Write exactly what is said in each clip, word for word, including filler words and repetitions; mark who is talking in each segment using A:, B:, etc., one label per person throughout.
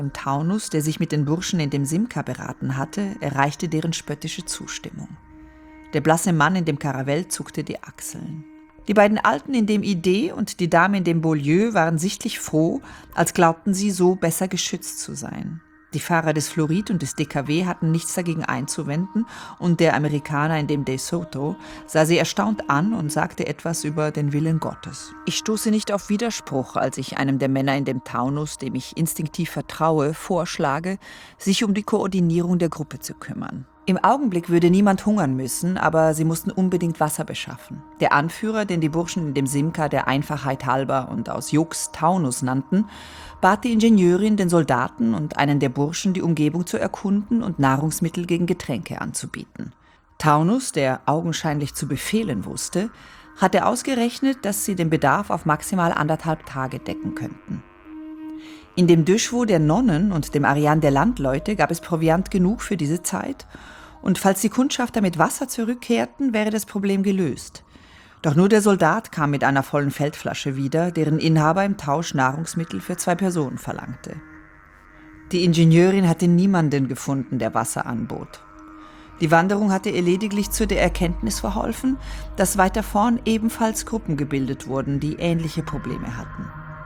A: Und Taunus, der sich mit den Burschen in dem Simca beraten hatte, erreichte deren spöttische Zustimmung. Der blasse Mann in dem Karavell zuckte die Achseln. Die beiden Alten in dem Idee und die Dame in dem Beaulieu waren sichtlich froh, als glaubten sie, so besser geschützt zu sein. Die Fahrer des Florid und des D K W hatten nichts dagegen einzuwenden und der Amerikaner in dem De Soto sah sie erstaunt an und sagte etwas über den Willen Gottes. Ich stoße nicht auf Widerspruch, als ich einem der Männer in dem Taunus, dem ich instinktiv vertraue, vorschlage, sich um die Koordinierung der Gruppe zu kümmern. Im Augenblick würde niemand hungern müssen, aber sie mussten unbedingt Wasser beschaffen. Der Anführer, den die Burschen in dem Simca der Einfachheit halber und aus Jux Taunus nannten, bat die Ingenieurin, den Soldaten und einen der Burschen die Umgebung zu erkunden und Nahrungsmittel gegen Getränke anzubieten. Taunus, der augenscheinlich zu befehlen wusste, hatte ausgerechnet, dass sie den Bedarf auf maximal anderthalb Tage decken könnten. In dem Döschwo der Nonnen und dem Arian der Landleute gab es Proviant genug für diese Zeit, und falls die Kundschafter mit Wasser zurückkehrten, wäre das Problem gelöst. Doch nur der Soldat kam mit einer vollen Feldflasche wieder, deren Inhaber im Tausch Nahrungsmittel für zwei Personen verlangte. Die Ingenieurin hatte niemanden gefunden, der Wasser anbot. Die Wanderung hatte ihr lediglich zu der Erkenntnis verholfen, dass weiter vorn ebenfalls Gruppen gebildet wurden, die ähnliche Probleme hatten.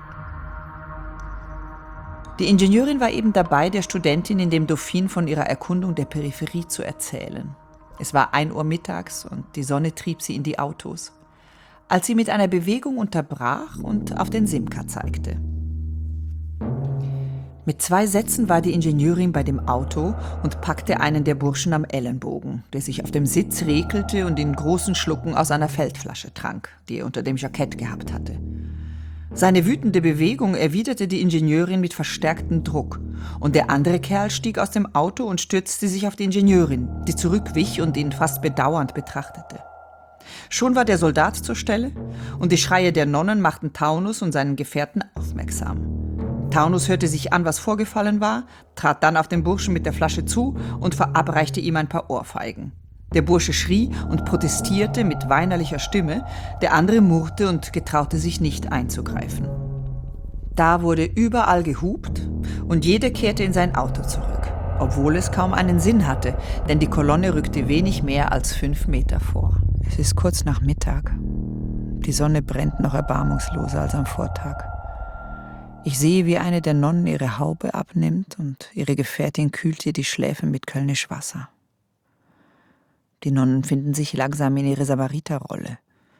A: Die Ingenieurin war eben dabei, der Studentin in dem Dauphine von ihrer Erkundung der Peripherie zu erzählen. Es war ein Uhr mittags und die Sonne trieb sie in die Autos, als sie mit einer Bewegung unterbrach und auf den Simca zeigte. Mit zwei Sätzen war die Ingenieurin bei dem Auto und packte einen der Burschen am Ellenbogen, der sich auf dem Sitz rekelte und in großen Schlucken aus einer Feldflasche trank, die er unter dem Jackett gehabt hatte. Seine wütende Bewegung erwiderte die Ingenieurin mit verstärktem Druck, und der andere Kerl stieg aus dem Auto und stürzte sich auf die Ingenieurin, die zurückwich und ihn fast bedauernd betrachtete. Schon war der Soldat zur Stelle, und die Schreie der Nonnen machten Taunus und seinen Gefährten aufmerksam. Taunus hörte sich an, was vorgefallen war, trat dann auf den Burschen mit der Flasche zu und verabreichte ihm ein paar Ohrfeigen. Der Bursche schrie und protestierte mit weinerlicher Stimme, der andere murrte und getraute sich nicht einzugreifen. Da wurde überall gehupt und jeder kehrte in sein Auto zurück, obwohl es kaum einen Sinn hatte, denn die Kolonne rückte wenig mehr als fünf Meter vor. Es ist kurz nach Mittag. Die Sonne brennt noch erbarmungsloser als am Vortag. Ich sehe, wie eine der Nonnen ihre Haube abnimmt und ihre Gefährtin kühlt ihr die Schläfe mit Kölnisch Wasser. Die Nonnen finden sich langsam in ihre Samariterrolle,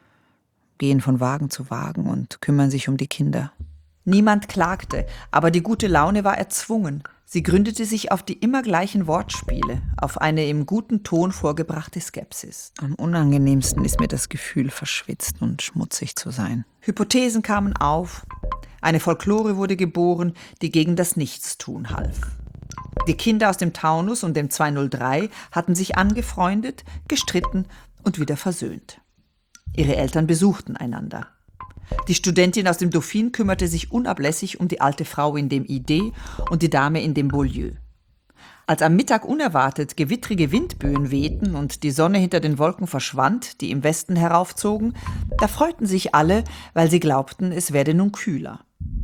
A: gehen von Wagen zu Wagen und kümmern sich um die Kinder. Niemand klagte, aber die gute Laune war erzwungen. Sie gründete sich auf die immer gleichen Wortspiele, auf eine im guten Ton vorgebrachte Skepsis. Am unangenehmsten ist mir das Gefühl, verschwitzt und schmutzig zu sein. Hypothesen kamen auf, eine Folklore wurde geboren, die gegen das Nichtstun half. Die Kinder aus dem Taunus und dem zweihundertdrei hatten sich angefreundet, gestritten und wieder versöhnt. Ihre Eltern besuchten einander. Die Studentin aus dem Dauphine kümmerte sich unablässig um die alte Frau in dem Idee und die Dame in dem Beaulieu. Als am Mittag unerwartet gewittrige Windböen wehten und die Sonne hinter den Wolken verschwand, die im Westen heraufzogen, da freuten sich alle, weil sie glaubten, es werde nun kühler.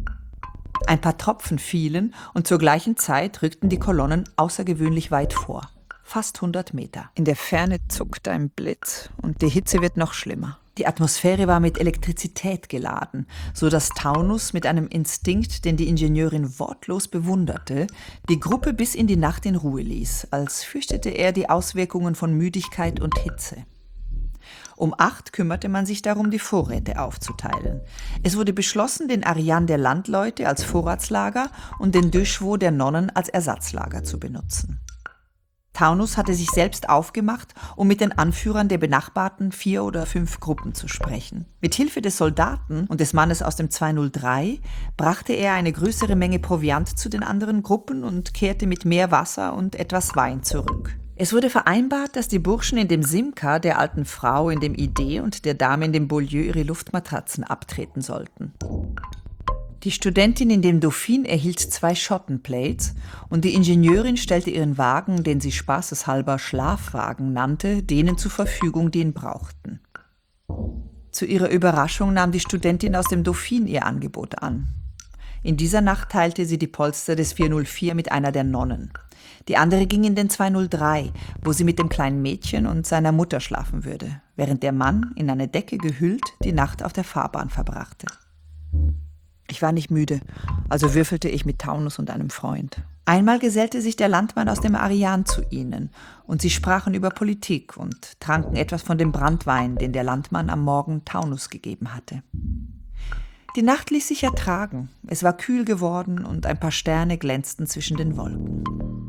A: Ein paar Tropfen fielen und zur gleichen Zeit rückten die Kolonnen außergewöhnlich weit vor. Fast hundert Meter. In der Ferne zuckt ein Blitz und die Hitze wird noch schlimmer. Die Atmosphäre war mit Elektrizität geladen, so dass Taunus mit einem Instinkt, den die Ingenieurin wortlos bewunderte, die Gruppe bis in die Nacht in Ruhe ließ, als fürchtete er die Auswirkungen von Müdigkeit und Hitze. Um acht kümmerte man sich darum, die Vorräte aufzuteilen. Es wurde beschlossen, den Arian der Landleute als Vorratslager und den Döschwo der Nonnen als Ersatzlager zu benutzen. Taunus hatte sich selbst aufgemacht, um mit den Anführern der benachbarten vier oder fünf Gruppen zu sprechen. Mit Hilfe des Soldaten und des Mannes aus dem zweihundertdrei brachte er eine größere Menge Proviant zu den anderen Gruppen und kehrte mit mehr Wasser und etwas Wein zurück. Es wurde vereinbart, dass die Burschen in dem Simca der alten Frau in dem Idee und der Dame in dem Beaulieu ihre Luftmatratzen abtreten sollten. Die Studentin in dem Dauphine erhielt zwei Schottenplates und die Ingenieurin stellte ihren Wagen, den sie spaßeshalber Schlafwagen nannte, denen zur Verfügung, die ihn brauchten. Zu ihrer Überraschung nahm die Studentin aus dem Dauphine ihr Angebot an. In dieser Nacht teilte sie die Polster des vier null vier mit einer der Nonnen. Die andere ging in den zwei null drei, wo sie mit dem kleinen Mädchen und seiner Mutter schlafen würde, während der Mann, in eine Decke gehüllt, die Nacht auf der Fahrbahn verbrachte. Ich war nicht müde, also würfelte ich mit Taunus und einem Freund. Einmal gesellte sich der Landmann aus dem Arian zu ihnen, und sie sprachen über Politik und tranken etwas von dem Branntwein, den der Landmann am Morgen Taunus gegeben hatte. Die Nacht ließ sich ertragen, es war kühl geworden und ein paar Sterne glänzten zwischen den Wolken.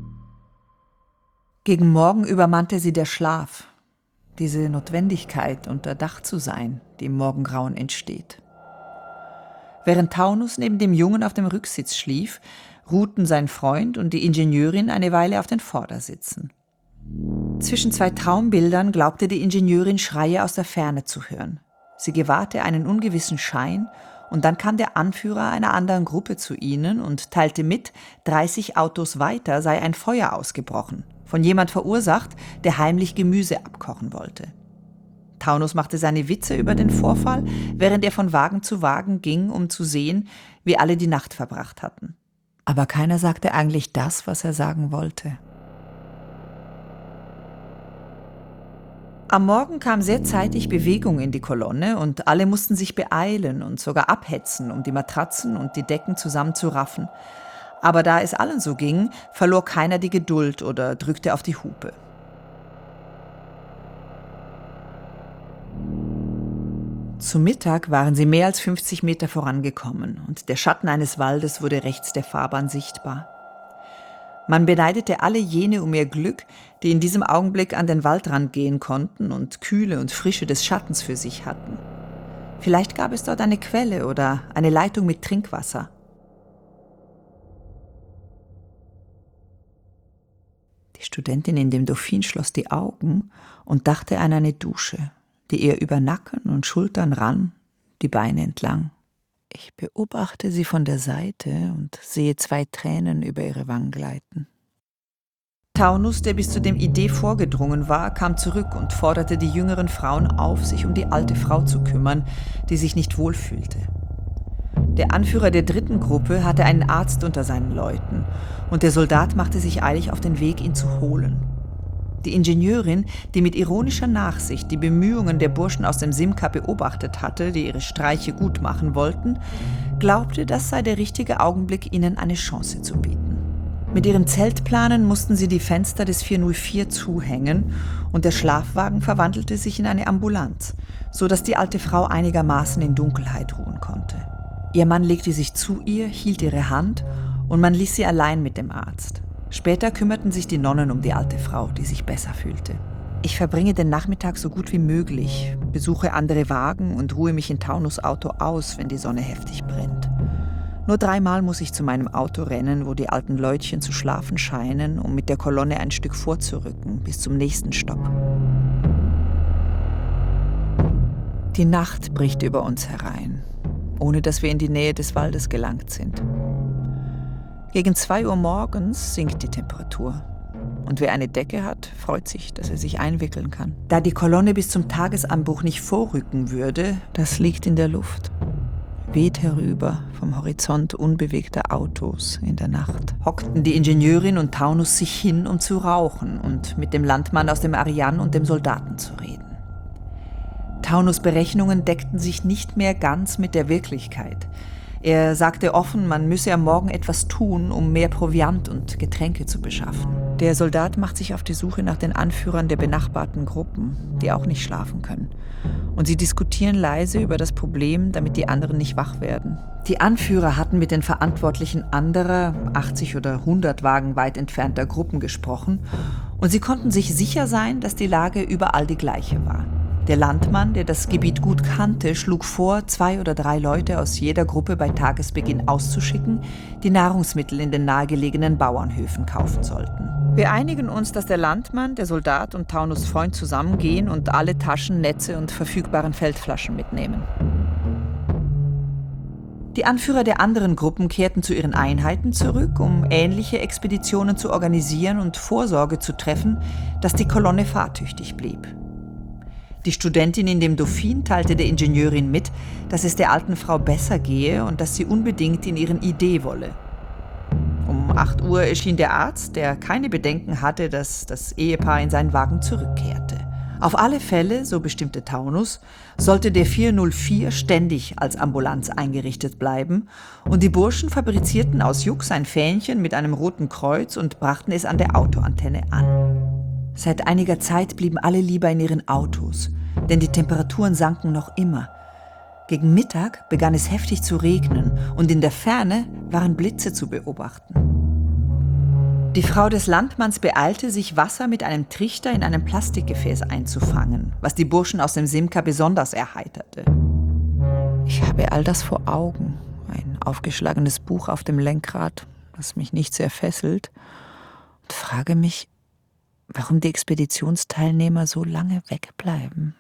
A: Gegen Morgen übermannte sie der Schlaf, diese Notwendigkeit, unter Dach zu sein, die im Morgengrauen entsteht. Während Taunus neben dem Jungen auf dem Rücksitz schlief, ruhten sein Freund und die Ingenieurin eine Weile auf den Vordersitzen. Zwischen zwei Traumbildern glaubte die Ingenieurin Schreie aus der Ferne zu hören. Sie gewahrte einen ungewissen Schein, und dann kam der Anführer einer anderen Gruppe zu ihnen und teilte mit, dreißig Autos weiter sei ein Feuer ausgebrochen, von jemand verursacht, der heimlich Gemüse abkochen wollte. Taunus machte seine Witze über den Vorfall, während er von Wagen zu Wagen ging, um zu sehen, wie alle die Nacht verbracht hatten. Aber keiner sagte eigentlich das, was er sagen wollte. Am Morgen kam sehr zeitig Bewegung in die Kolonne und alle mussten sich beeilen und sogar abhetzen, um die Matratzen und die Decken zusammenzuraffen. Aber da es allen so ging, verlor keiner die Geduld oder drückte auf die Hupe. Zu Mittag waren sie mehr als fünfzig Meter vorangekommen und der Schatten eines Waldes wurde rechts der Fahrbahn sichtbar. Man beneidete alle jene um ihr Glück, die in diesem Augenblick an den Waldrand gehen konnten und Kühle und Frische des Schattens für sich hatten. Vielleicht gab es dort eine Quelle oder eine Leitung mit Trinkwasser. Die Studentin in dem Dauphin schloss die Augen und dachte an eine Dusche, die ihr über Nacken und Schultern rann, die Beine entlang. Ich beobachte sie von der Seite und sehe zwei Tränen über ihre Wangen gleiten. Taunus, der bis zu dem Idee vorgedrungen war, kam zurück und forderte die jüngeren Frauen auf, sich um die alte Frau zu kümmern, die sich nicht wohlfühlte. Der Anführer der dritten Gruppe hatte einen Arzt unter seinen Leuten und der Soldat machte sich eilig auf den Weg, ihn zu holen. Die Ingenieurin, die mit ironischer Nachsicht die Bemühungen der Burschen aus dem Simca beobachtet hatte, die ihre Streiche gut machen wollten, glaubte, das sei der richtige Augenblick, ihnen eine Chance zu bieten. Mit ihren Zeltplanen mussten sie die Fenster des vier null vier zuhängen und der Schlafwagen verwandelte sich in eine Ambulanz, so dass die alte Frau einigermaßen in Dunkelheit ruhen konnte. Ihr Mann legte sich zu ihr, hielt ihre Hand und man ließ sie allein mit dem Arzt. Später kümmerten sich die Nonnen um die alte Frau, die sich besser fühlte. Ich verbringe den Nachmittag so gut wie möglich, besuche andere Wagen und ruhe mich in Taunus Auto aus, wenn die Sonne heftig brennt. Nur dreimal muss ich zu meinem Auto rennen, wo die alten Leutchen zu schlafen scheinen, um mit der Kolonne ein Stück vorzurücken, bis zum nächsten Stopp. Die Nacht bricht über uns herein, ohne dass wir in die Nähe des Waldes gelangt sind. Gegen zwei Uhr morgens sinkt die Temperatur. Und wer eine Decke hat, freut sich, dass er sich einwickeln kann. Da die Kolonne bis zum Tagesanbruch nicht vorrücken würde, das liegt in der Luft. Weht herüber vom Horizont unbewegter Autos in der Nacht. Hockten die Ingenieurin und Taunus sich hin, um zu rauchen und mit dem Landmann aus dem Arian und dem Soldaten zu reden. Taunus' Berechnungen deckten sich nicht mehr ganz mit der Wirklichkeit. Er sagte offen, man müsse am Morgen etwas tun, um mehr Proviant und Getränke zu beschaffen. Der Soldat macht sich auf die Suche nach den Anführern der benachbarten Gruppen, die auch nicht schlafen können. Und sie diskutieren leise über das Problem, damit die anderen nicht wach werden. Die Anführer hatten mit den Verantwortlichen anderer, achtzig oder hundert Wagen weit entfernter Gruppen gesprochen und sie konnten sich sicher sein, dass die Lage überall die gleiche war. Der Landmann, der das Gebiet gut kannte, schlug vor, zwei oder drei Leute aus jeder Gruppe bei Tagesbeginn auszuschicken, die Nahrungsmittel in den nahegelegenen Bauernhöfen kaufen sollten. Wir einigen uns, dass der Landmann, der Soldat und Taunus' Freund zusammengehen und alle Taschen, Netze und verfügbaren Feldflaschen mitnehmen. Die Anführer der anderen Gruppen kehrten zu ihren Einheiten zurück, um ähnliche Expeditionen zu organisieren und Vorsorge zu treffen, dass die Kolonne fahrtüchtig blieb. Die Studentin in dem Dauphine teilte der Ingenieurin mit, dass es der alten Frau besser gehe und dass sie unbedingt in ihren I D wolle. Um acht Uhr erschien der Arzt, der keine Bedenken hatte, dass das Ehepaar in seinen Wagen zurückkehrte. Auf alle Fälle, so bestimmte Taunus, sollte der vier null vier ständig als Ambulanz eingerichtet bleiben und die Burschen fabrizierten aus Jux ein Fähnchen mit einem roten Kreuz und brachten es an der Autoantenne an. Seit einiger Zeit blieben alle lieber in ihren Autos, denn die Temperaturen sanken noch immer. Gegen Mittag begann es heftig zu regnen und in der Ferne waren Blitze zu beobachten. Die Frau des Landmanns beeilte sich, Wasser mit einem Trichter in einem Plastikgefäß einzufangen, was die Burschen aus dem Simca besonders erheiterte. Ich habe all das vor Augen, ein aufgeschlagenes Buch auf dem Lenkrad, das mich nicht sehr fesselt, und frage mich, warum die Expeditionsteilnehmer so lange wegbleiben.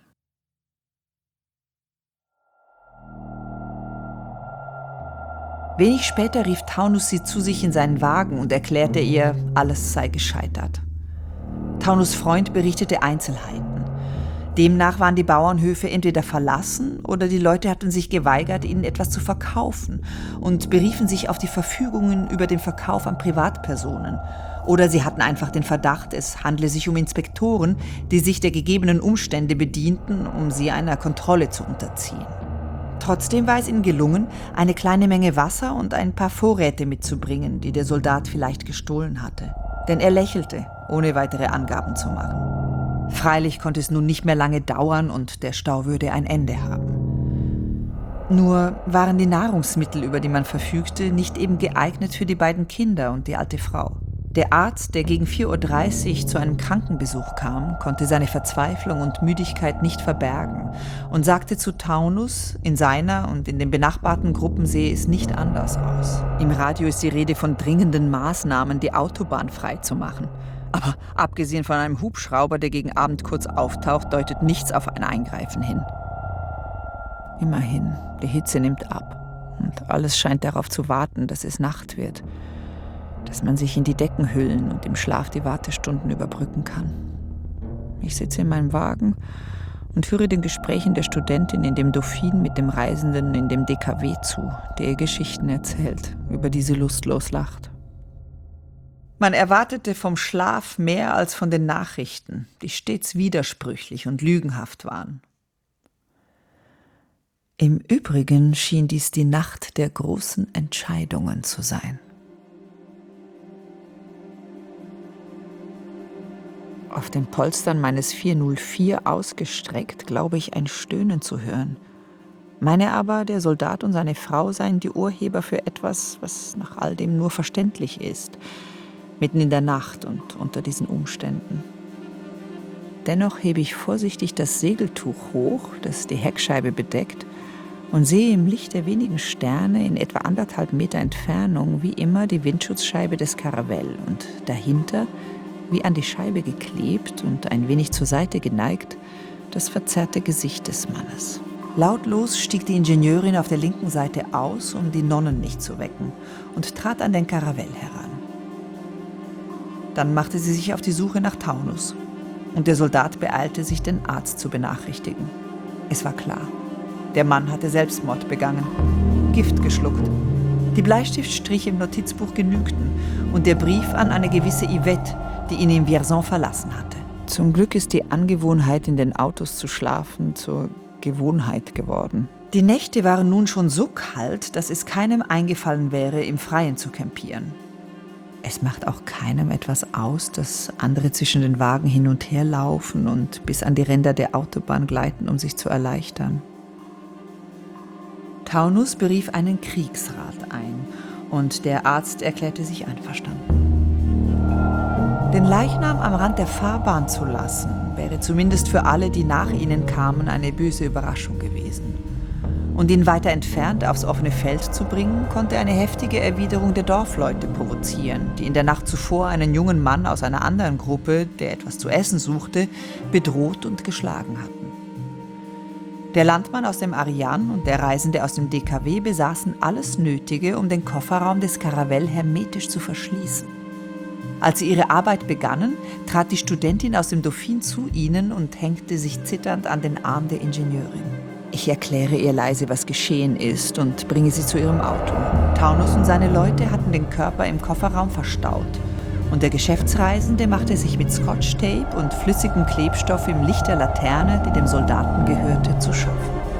A: Wenig später rief Taunus sie zu sich in seinen Wagen und erklärte ihr, alles sei gescheitert. Taunus' Freund berichtete Einzelheiten. Demnach waren die Bauernhöfe entweder verlassen oder die Leute hatten sich geweigert, ihnen etwas zu verkaufen und beriefen sich auf die Verfügungen über den Verkauf an Privatpersonen. Oder sie hatten einfach den Verdacht, es handle sich um Inspektoren, die sich der gegebenen Umstände bedienten, um sie einer Kontrolle zu unterziehen. Trotzdem war es ihnen gelungen, eine kleine Menge Wasser und ein paar Vorräte mitzubringen, die der Soldat vielleicht gestohlen hatte. Denn er lächelte, ohne weitere Angaben zu machen. Freilich konnte es nun nicht mehr lange dauern und der Stau würde ein Ende haben. Nur waren die Nahrungsmittel, über die man verfügte, nicht eben geeignet für die beiden Kinder und die alte Frau. Der Arzt, der gegen vier Uhr dreißig zu einem Krankenbesuch kam, konnte seine Verzweiflung und Müdigkeit nicht verbergen und sagte zu Taunus, in seiner und in den benachbarten Gruppen sehe es nicht anders aus. Im Radio ist die Rede von dringenden Maßnahmen, die Autobahn freizumachen. Aber abgesehen von einem Hubschrauber, der gegen Abend kurz auftaucht, deutet nichts auf ein Eingreifen hin. Immerhin, die Hitze nimmt ab und alles scheint darauf zu warten, dass es Nacht wird, dass man sich in die Decken hüllen und im Schlaf die Wartestunden überbrücken kann. Ich sitze in meinem Wagen und höre den Gesprächen der Studentin in dem Dauphine mit dem Reisenden in dem D K W zu, der ihr Geschichten erzählt, über die sie lustlos lacht. Man erwartete vom Schlaf mehr als von den Nachrichten, die stets widersprüchlich und lügenhaft waren. Im Übrigen schien dies die Nacht der großen Entscheidungen zu sein. Auf den Polstern meines vier null vier ausgestreckt, glaube ich, ein Stöhnen zu hören. Meine aber, der Soldat und seine Frau seien die Urheber für etwas, was nach all dem nur verständlich ist, mitten in der Nacht und unter diesen Umständen. Dennoch hebe ich vorsichtig das Segeltuch hoch, das die Heckscheibe bedeckt, und sehe im Licht der wenigen Sterne in etwa anderthalb Meter Entfernung wie immer die Windschutzscheibe des Caravelle und dahinter, wie an die Scheibe geklebt und ein wenig zur Seite geneigt, das verzerrte Gesicht des Mannes. Lautlos stieg die Ingenieurin auf der linken Seite aus, um die Nonnen nicht zu wecken, und trat an den Caravelle heran. Dann machte sie sich auf die Suche nach Taunus, und der Soldat beeilte sich, den Arzt zu benachrichtigen. Es war klar, der Mann hatte Selbstmord begangen, Gift geschluckt. Die Bleistiftstriche im Notizbuch genügten und der Brief an eine gewisse Yvette, die ihn in Vierzon verlassen hatte. Zum Glück ist die Angewohnheit, in den Autos zu schlafen, zur Gewohnheit geworden. Die Nächte waren nun schon so kalt, dass es keinem eingefallen wäre, im Freien zu campieren. Es macht auch keinem etwas aus, dass andere zwischen den Wagen hin und her laufen und bis an die Ränder der Autobahn gleiten, um sich zu erleichtern. Taunus berief einen Kriegsrat ein und der Arzt erklärte sich einverstanden. Den Leichnam am Rand der Fahrbahn zu lassen, wäre zumindest für alle, die nach ihnen kamen, eine böse Überraschung gewesen. Und ihn weiter entfernt aufs offene Feld zu bringen, konnte eine heftige Erwiderung der Dorfleute provozieren, die in der Nacht zuvor einen jungen Mann aus einer anderen Gruppe, der etwas zu essen suchte, bedroht und geschlagen hatten. Der Landmann aus dem Ariane und der Reisende aus dem D K W besaßen alles Nötige, um den Kofferraum des Caravelle hermetisch zu verschließen. Als sie ihre Arbeit begannen, trat die Studentin aus dem Dauphine zu ihnen und hängte sich zitternd an den Arm der Ingenieurin. Ich erkläre ihr leise, was geschehen ist, und bringe sie zu ihrem Auto. Taunus und seine Leute hatten den Körper im Kofferraum verstaut. Und der Geschäftsreisende machte sich mit Scotch-Tape und flüssigem Klebstoff im Licht der Laterne, die dem Soldaten gehörte, zu schaffen.